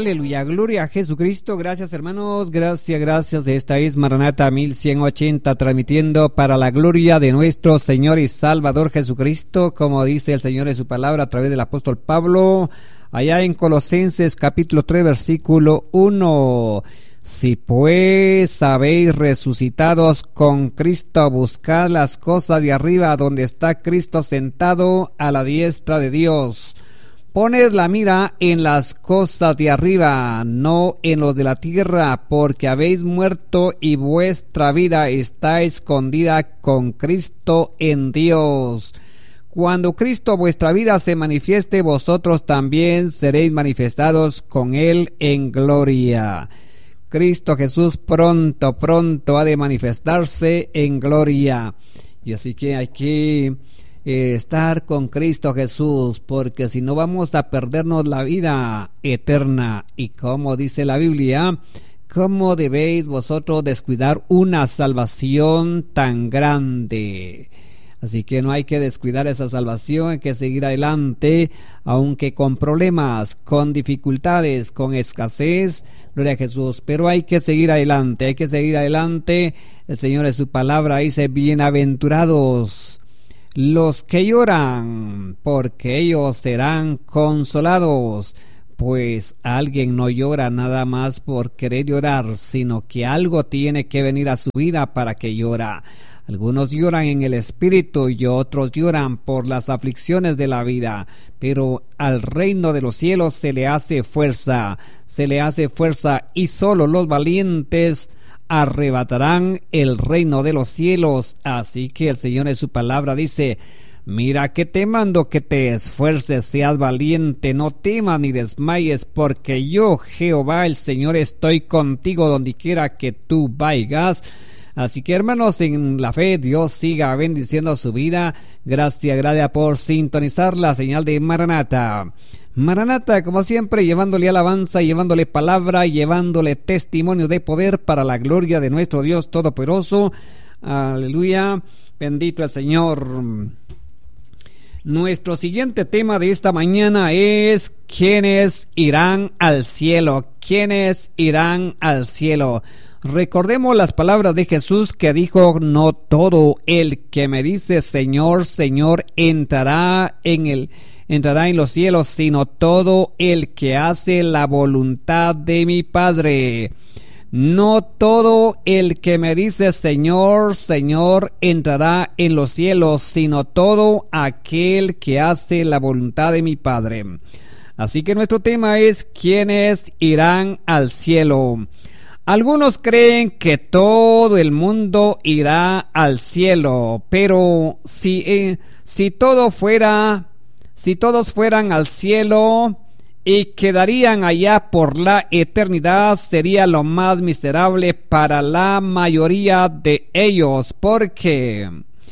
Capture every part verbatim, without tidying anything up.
Aleluya, gloria a Jesucristo. Gracias, hermanos, gracias, gracias. Esta es Maranata mil ciento ochenta, transmitiendo para la gloria de nuestro Señor y Salvador Jesucristo, como dice el Señor en su palabra a través del apóstol Pablo, allá en Colosenses capítulo tres, versículo uno. Si pues habéis resucitados con Cristo, buscad las cosas de arriba, donde está Cristo sentado a la diestra de Dios. Poned la mira en las cosas de arriba, no en los de la tierra, porque habéis muerto y vuestra vida está escondida con Cristo en Dios. Cuando Cristo vuestra vida se manifieste, vosotros también seréis manifestados con Él en gloria. Cristo Jesús pronto, pronto ha de manifestarse en gloria. Y así que hay que eh, estar con Cristo Jesús, porque si no vamos a perdernos la vida eterna. Y como dice la Biblia, ¿cómo debéis vosotros descuidar una salvación tan grande? Así que no hay que descuidar esa salvación, hay que seguir adelante, aunque con problemas, con dificultades, con escasez, gloria a Jesús, pero hay que seguir adelante, hay que seguir adelante. El Señor en su palabra dice, bienaventurados los que lloran, porque ellos serán consolados. Pues alguien no llora nada más por querer llorar, sino que algo tiene que venir a su vida para que llora. Algunos lloran en el espíritu y otros lloran por las aflicciones de la vida, pero al reino de los cielos se le hace fuerza, se le hace fuerza y solo los valientes arrebatarán el reino de los cielos. Así que el Señor en su palabra dice, mira que te mando que te esfuerces, seas valiente, no temas ni desmayes, porque yo, Jehová el Señor, estoy contigo donde quiera que tú vayas. Así que, hermanos, en la fe, Dios siga bendiciendo su vida. Gracias, gracias por sintonizar la señal de Maranata. Maranata, como siempre, llevándole alabanza, llevándole palabra, llevándole testimonio de poder para la gloria de nuestro Dios Todopoderoso. Aleluya, bendito el Señor. Nuestro siguiente tema de esta mañana es ¿quiénes irán al cielo? ¿Quiénes irán al cielo? Recordemos las palabras de Jesús que dijo, no todo el que me dice Señor, Señor entrará en el entrará en los cielos, sino todo el que hace la voluntad de mi Padre. No todo el que me dice Señor, Señor entrará en los cielos, sino todo aquel que hace la voluntad de mi Padre. Así que nuestro tema es ¿quiénes irán al cielo? Algunos creen que todo el mundo irá al cielo, pero si, eh, si todo fuera, si todos fueran al cielo y quedarían allá por la eternidad, sería lo más miserable para la mayoría de ellos. ¿Por qué?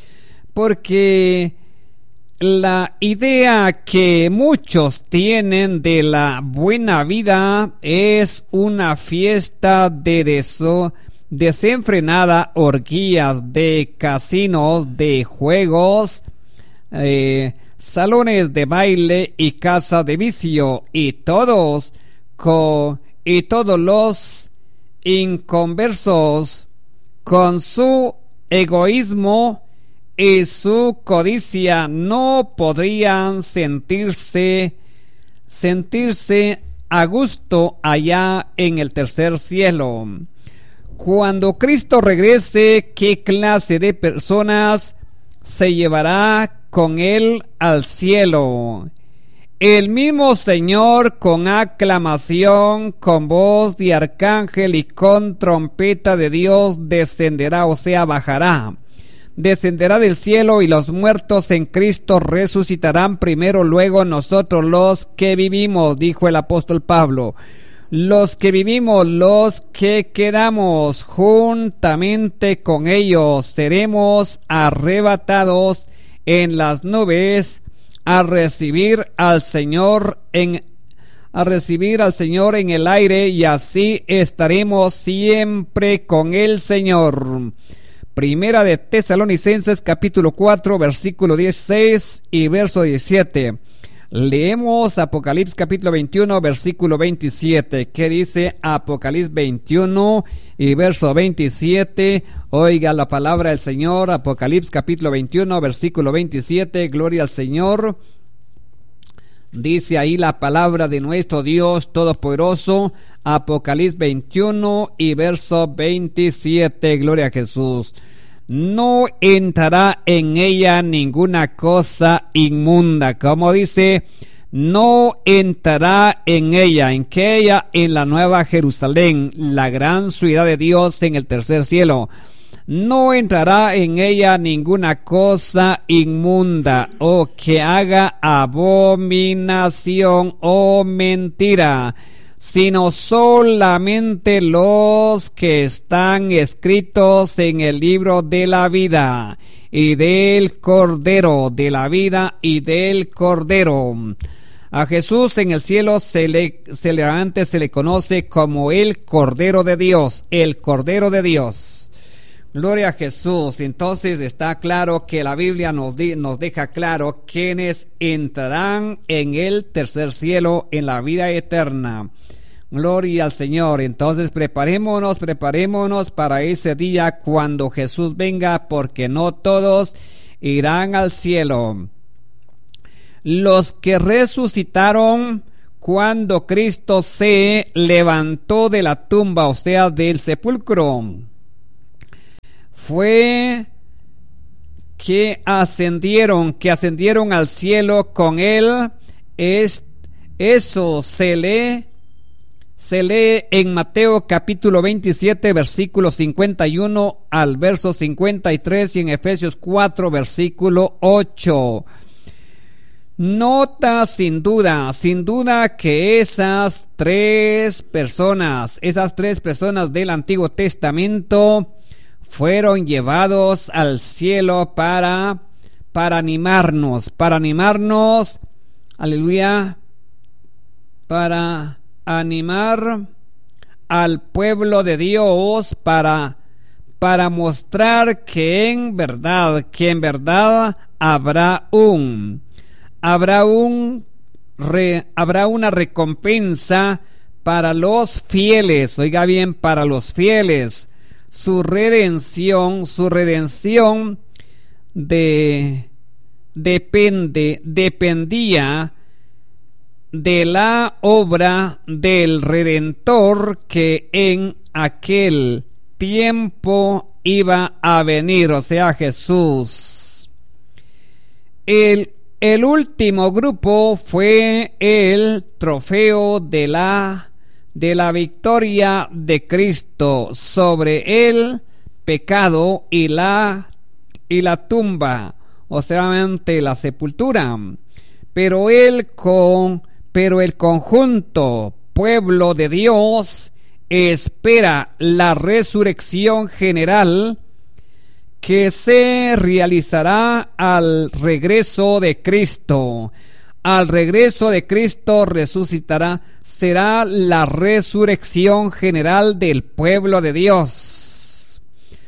Porque la idea que muchos tienen de la buena vida es una fiesta de deso, desenfrenada, orgías de casinos, de juegos, eh, salones de baile y casas de vicio, y todos co, y todos los inconversos con su egoísmo y su codicia no podrían sentirse sentirse a gusto allá en el tercer cielo. Cuando Cristo regrese, ¿qué clase de personas se llevará con él al cielo? El mismo Señor, con aclamación, con voz de arcángel y con trompeta de Dios, descenderá, o sea, bajará. Descenderá del cielo y los muertos en Cristo resucitarán primero, luego nosotros los que vivimos, dijo el apóstol Pablo. Los que vivimos, los que quedamos juntamente con ellos, seremos arrebatados en las nubes a recibir al Señor en a recibir al Señor en el aire, y así estaremos siempre con el Señor. Primera de Tesalonicenses capítulo cuatro, versículo dieciséis y verso diecisiete. Leemos Apocalipsis capítulo veintiuno, versículo veintisiete. ¿Qué dice Apocalipsis veintiuno y verso veintisiete? Oiga la palabra del Señor. Apocalipsis capítulo veintiuno, versículo veintisiete. Gloria al Señor. Dice ahí la palabra de nuestro Dios Todopoderoso. Apocalipsis veintiuno y verso veintisiete. Gloria a Jesús. No entrará en ella ninguna cosa inmunda. Como dice, no entrará en ella, en que ella, en la nueva Jerusalén, la gran ciudad de Dios en el tercer cielo. No entrará en ella ninguna cosa inmunda, o que haga abominación o mentira, sino solamente los que están escritos en el libro de la vida y del Cordero, de la vida y del Cordero. A Jesús en el cielo se le, se le antes se le conoce como el Cordero de Dios, el Cordero de Dios. Gloria a Jesús. Entonces está claro que la Biblia nos, di, nos deja claro quiénes entrarán en el tercer cielo, en la vida eterna. Gloria al Señor. Entonces preparémonos, preparémonos para ese día cuando Jesús venga, porque no todos irán al cielo. Los que resucitaron cuando Cristo se levantó de la tumba, o sea, del sepulcro, fue que ascendieron, que ascendieron al cielo con él. Es, eso se lee Se lee en Mateo capítulo veintisiete, versículo cincuenta y uno al verso cincuenta y tres, y en Efesios cuatro, versículo ocho. Nota sin duda, sin duda que esas tres personas, esas tres personas del Antiguo Testamento fueron llevados al cielo para, para animarnos, para animarnos, aleluya, para animar al pueblo de Dios, para, para mostrar que en verdad, que en verdad habrá un, habrá un, re, habrá una recompensa para los fieles. Oiga bien, para los fieles, su redención, su redención de, depende, dependía de la obra del Redentor que en aquel tiempo iba a venir, o sea, Jesús. El, el último grupo fue el trofeo de la, de la victoria de Cristo sobre el pecado y la, y la tumba, o sea, ante la sepultura. Pero él con Pero el conjunto pueblo de Dios espera la resurrección general que se realizará al regreso de Cristo. Al regreso de Cristo resucitará, será la resurrección general del pueblo de Dios.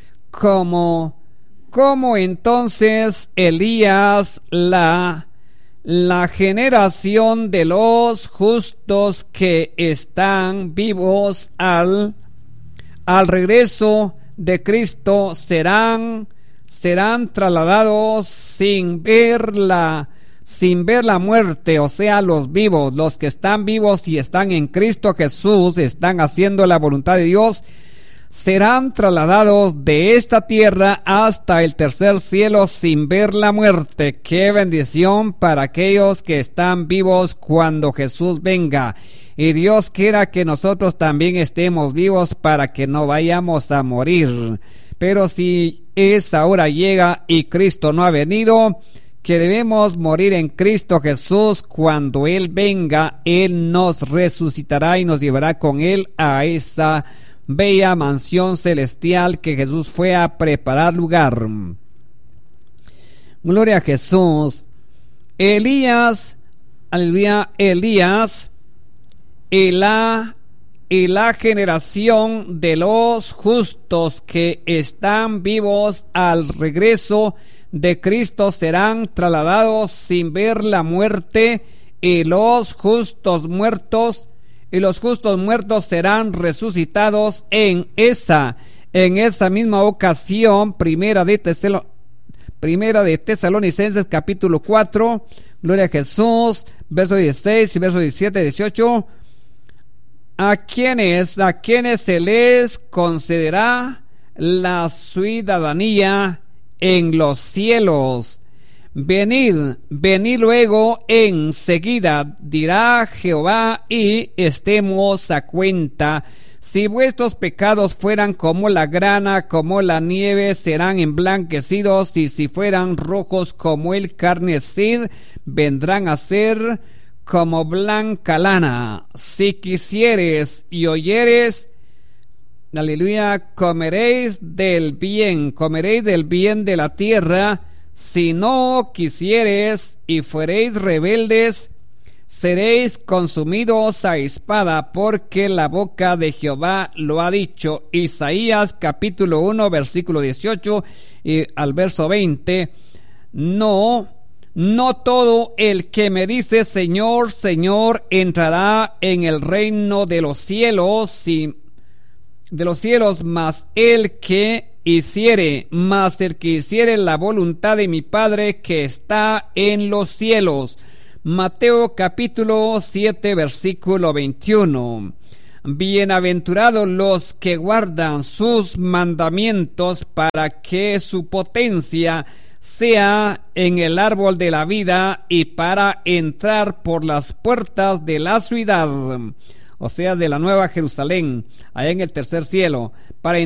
Como, como entonces Elías la La generación de los justos que están vivos al, al regreso de Cristo serán, serán trasladados sin ver la, sin ver la muerte, o sea, los vivos, los que están vivos y están en Cristo Jesús, están haciendo la voluntad de Dios, serán trasladados de esta tierra hasta el tercer cielo sin ver la muerte. ¡Qué bendición para aquellos que están vivos cuando Jesús venga! Y Dios quiera que nosotros también estemos vivos para que no vayamos a morir. Pero si esa hora llega y Cristo no ha venido, que debemos morir en Cristo Jesús. Cuando Él venga, Él nos resucitará y nos llevará con Él a esa bella mansión celestial que Jesús fue a preparar lugar. Gloria a Jesús. Elías, aleluya, Elías y la, y la generación de los justos que están vivos al regreso de Cristo serán trasladados sin ver la muerte y los justos muertos, y los justos muertos serán resucitados en esa, en esa misma ocasión. Primera de Tesalo, Primera de Tesalonicenses capítulo cuatro, gloria a Jesús, verso dieciséis y verso diecisiete y dieciocho. A quienes, a quienes se les concederá la ciudadanía en los cielos. Venid, venid luego enseguida, dirá Jehová, y estemos a cuenta. Si vuestros pecados fueran como la grana, como la nieve, serán emblanquecidos, y si fueran rojos como el carmesí, vendrán a ser como blanca lana. Si quisieres y oyeres, aleluya, comeréis del bien, comeréis del bien de la tierra. Si no quisieres y fuereis rebeldes, seréis consumidos a espada, porque la boca de Jehová lo ha dicho. Isaías capítulo uno, versículo dieciocho y al verso veinte. No, no todo el que me dice Señor, Señor, entrará en el reino de los cielos, si, de los cielos, mas el que hiciere, mas el que hiciere la voluntad de mi Padre que está en los cielos. Mateo capítulo siete, versículo veintiuno. Bienaventurados los que guardan sus mandamientos, para que su potencia sea en el árbol de la vida, y para entrar por las puertas de la ciudad, o sea, de la nueva Jerusalén, allá en el tercer cielo, para